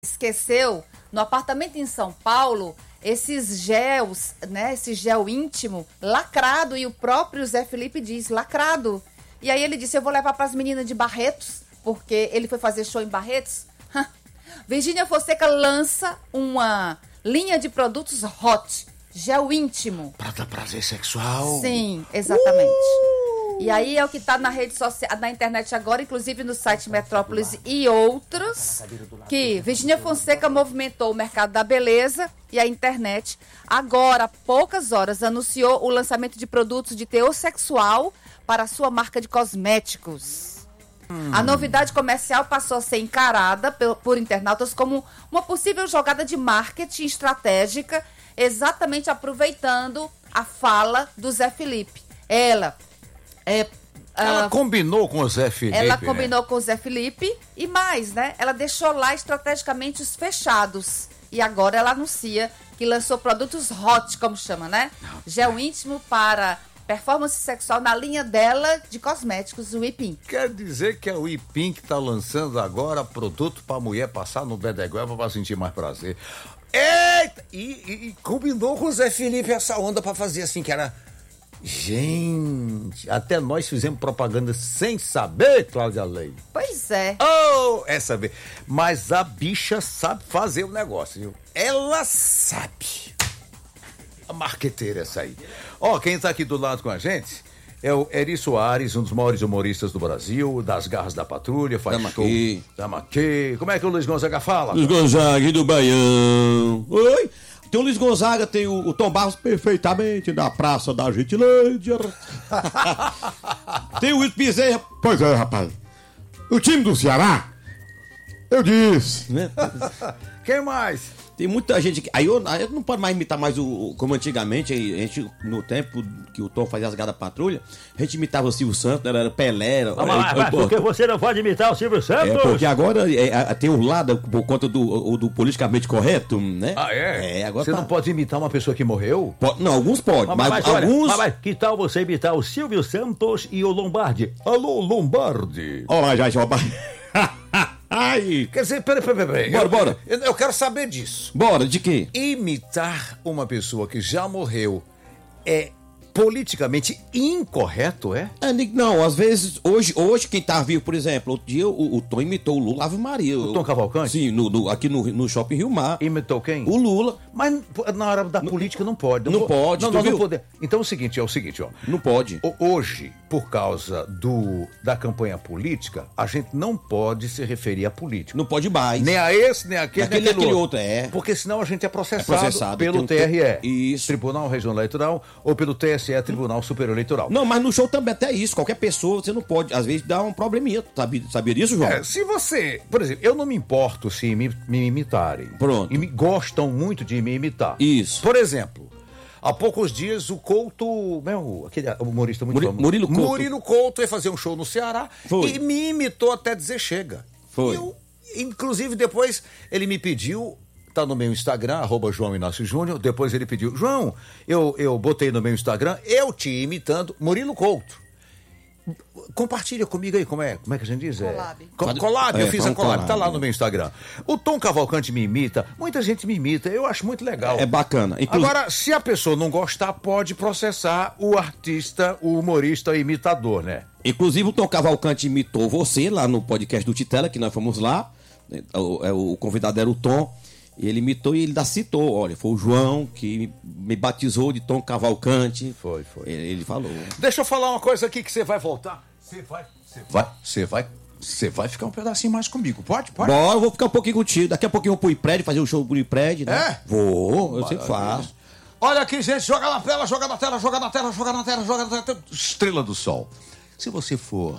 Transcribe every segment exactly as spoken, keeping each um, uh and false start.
esqueceu, no apartamento em São Paulo, esses gels, né, esse gel íntimo, lacrado, e o próprio Zé Felipe diz, lacrado. E aí ele disse, eu vou levar para as meninas de Barretos, porque ele foi fazer show em Barretos. Virgínia Fonseca lança uma linha de produtos hot, gel íntimo. Pra dar prazer sexual. Sim, exatamente. Uh! E aí é o que está na rede social, na internet agora, inclusive no site Metrópolis e outros, que Virgínia Fonseca movimentou o mercado da beleza e a internet. Agora, há poucas horas, anunciou o lançamento de produtos de teor sexual para a sua marca de cosméticos. Hum. A novidade comercial passou a ser encarada por, por internautas como uma possível jogada de marketing estratégica, exatamente aproveitando a fala do Zé Felipe. Ela... É, ela uh, combinou com o Zé Felipe. Ela combinou né? com o Zé Felipe e mais, né? Ela deixou lá estrategicamente os fechados. E agora ela anuncia que lançou produtos hot, como chama, né? Não, gel íntimo para performance sexual na linha dela de cosméticos, o Ipim. Quer dizer que é o Ipim que está lançando agora produto para mulher passar no bedegueva para sentir mais prazer. Eita! E, e, e combinou com o Zé Felipe essa onda para fazer assim, que era... Gente, até nós fizemos propaganda sem saber, Cláudia Leite. Pois é. Oh, é saber. Mas a bicha sabe fazer o negócio, viu? Ela sabe. A marqueteira essa aí. Ó, oh, quem tá aqui do lado com a gente é o Eri Soares, um dos maiores humoristas do Brasil, das Garras da Patrulha, faz Tamo show. Aqui. Tamo aqui. Como é que o Luiz Gonzaga fala? Luiz Gonzaga do Baião. Oi. Tem o Luiz Gonzaga, tem o, o Tom Barros perfeitamente da Praça da Gentilândia. Tem o Wilton Bezerra. Pois é, rapaz. O time do Ceará, eu disse. Né? Quem mais? Tem muita gente que... Aí eu, aí eu não pode mais imitar mais o, o... Como antigamente, a gente, no tempo que o Tom fazia as Garras da Patrulha, a gente imitava o Silvio Santos, era, era Pelé... Era, ah, mas, mas por que você não pode imitar o Silvio Santos? É, porque agora é, tem um lado por conta do, do politicamente correto, né? Ah, é? É, agora você tá... não pode imitar uma pessoa que morreu? Pode, não, alguns podem, mas, mas, mas alguns... Olha, mas, que tal você imitar o Silvio Santos e o Lombardi? Alô, Lombardi! Olha, já, já... Ai. Quer dizer, peraí, peraí, peraí. Bora, eu, bora. Eu, eu quero saber disso. Bora, de quê? Imitar uma pessoa que já morreu é politicamente incorreto, é? é não, às vezes, hoje, hoje quem tá vivo, por exemplo, outro dia o, o Tom imitou o Lula Ave Maria. O Tom Cavalcante? Sim, no, no, aqui no, no Shopping Rio Mar. Imitou quem? O Lula. Mas na hora da política não pode. Não, não pode, não, tu não, viu? Não pode. Então é o seguinte, é o seguinte, ó. Não pode. Hoje, por causa do, da campanha política, a gente não pode se referir a político. Não pode mais. Nem a esse, nem aquele, Aquele, nem aquele outro. outro, é. Porque senão a gente é processado, é processado pelo um T R E. Isso. Tribunal Regional Eleitoral, ou pelo T S E, Tribunal Superior Eleitoral. Não, mas no show também até isso. Qualquer pessoa, você não pode, às vezes, dar um probleminha. Sabia, sabia disso, João? É, se você... Por exemplo, eu não me importo se me, me imitarem. Pronto. E me gostam muito de me imitar. Isso. Por exemplo... Há poucos dias o Couto, meu, aquele humorista muito Muri, famoso, Murilo Couto. Murilo Couto ia fazer um show no Ceará. Foi. E me imitou até dizer chega. Foi. Eu, inclusive depois ele me pediu, tá no meu Instagram, arroba João Inácio Júnior, depois ele pediu, João, eu, eu botei no meu Instagram, eu te imitando Murilo Couto. Compartilha comigo aí, como é, como é que a gente diz? Collab. É, collab, é, eu fiz a collab, collab, tá lá no meu Instagram. O Tom Cavalcante me imita, muita gente me imita, eu acho muito legal. É bacana. Inclusive... Agora, se a pessoa não gostar, pode processar o artista, o humorista, o imitador, né? Inclusive o Tom Cavalcante imitou você lá no podcast do Titela, que nós fomos lá, o, o convidado era o Tom, e ele imitou e ele ainda citou, olha, foi o João que me batizou de Tom Cavalcante. Foi, foi. Ele, ele falou. Deixa eu falar uma coisa aqui que você vai voltar. Você vai, você vai, você vai, você vai ficar um pedacinho mais comigo, pode? Pode? Bora, eu vou ficar um pouquinho contigo. Daqui a pouquinho eu vou pro Ipred, fazer um show pro Ipred, né? É? Vou, eu sempre faço. Olha aqui, gente, joga na tela, joga na tela, joga na tela, joga na tela, joga na tela. Estrela do Sol. Se você for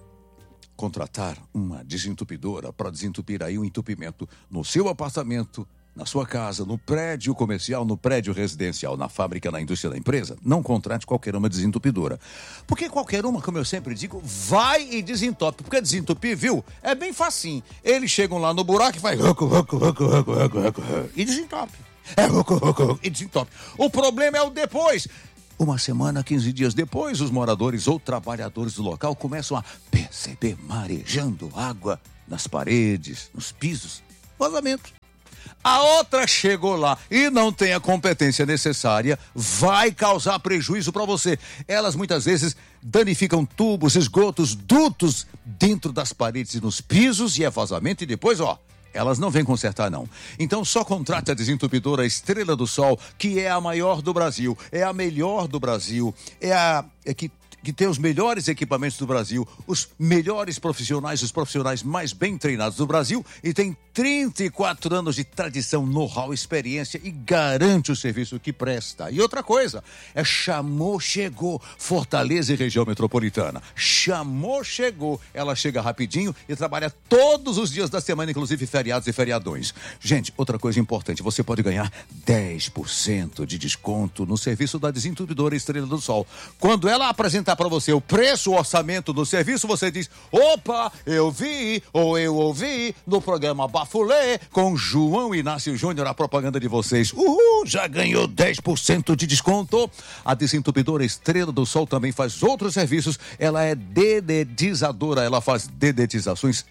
contratar uma desentupidora para desentupir aí um entupimento no seu apartamento, na sua casa, no prédio comercial, no prédio residencial, na fábrica, na indústria da empresa, não contrate qualquer uma desentupidora. Porque qualquer uma, como eu sempre digo, vai e desentope. Porque desentupir, viu, é bem facinho. Eles chegam lá no buraco e faz e desentope. É e desentope. O problema é o depois. Uma semana, quinze dias depois, os moradores ou trabalhadores do local começam a perceber marejando água nas paredes, nos pisos. Vazamento. A outra chegou lá e não tem a competência necessária, vai causar prejuízo para você. Elas muitas vezes danificam tubos, esgotos, dutos dentro das paredes e nos pisos, e é vazamento, e depois, ó, elas não vêm consertar, não. Então só contrate a desentupidora Estrela do Sol, que é a maior do Brasil, é a melhor do Brasil, é a é que que tem os melhores equipamentos do Brasil, os melhores profissionais, os profissionais mais bem treinados do Brasil, e tem trinta e quatro anos de tradição, know-how, experiência, e garante o serviço que presta. E outra coisa, é chamou, chegou, Fortaleza e região metropolitana. Chamou, chegou. Ela chega rapidinho e trabalha todos os dias da semana, inclusive feriados e feriadões. Gente, outra coisa importante, você pode ganhar dez por cento de desconto no serviço da desentupidora Estrela do Sol. Quando ela apresenta para você o preço, o orçamento do serviço, você diz: opa, eu vi ou eu ouvi no programa Bafulê com João Inácio Júnior a propaganda de vocês. Uhul, já ganhou dez por cento de desconto. A desentupidora Estrela do Sol também faz outros serviços. Ela é dedetizadora, ela faz dedetizações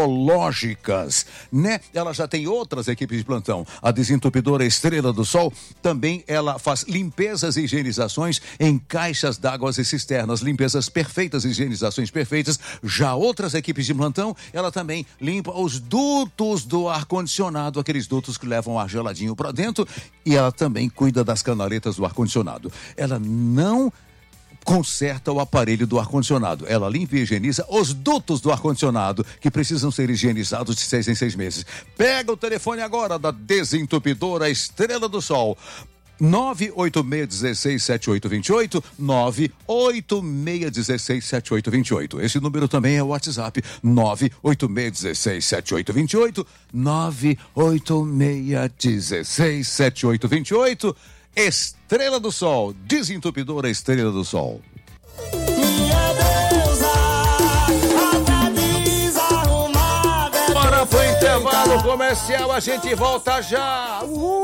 ecológicas, né? Ela já tem outras equipes de plantão. A desentupidora Estrela do Sol também ela faz limpezas e higienizações em caixas d'água e cisternas, limpezas perfeitas, higienizações perfeitas. Já outras equipes de plantão, ela também limpa os dutos do ar-condicionado, aqueles dutos que levam ar geladinho para dentro, e ela também cuida das canaletas do ar-condicionado. Ela não conserta o aparelho do ar-condicionado. Ela limpa e higieniza os dutos do ar-condicionado, que precisam ser higienizados de seis em seis meses. Pega o telefone agora da desentupidora Estrela do Sol. nove oito seis um seis sete oito dois oito, nove oito seis um seis sete oito dois oito. Esse número também é o WhatsApp, nove oito seis um seis sete oito dois oito, nove oito seis um seis sete oito dois oito. Estrela do Sol, desentupidora Estrela do Sol. Bora pro intervalo comercial, a gente volta já. Uhul.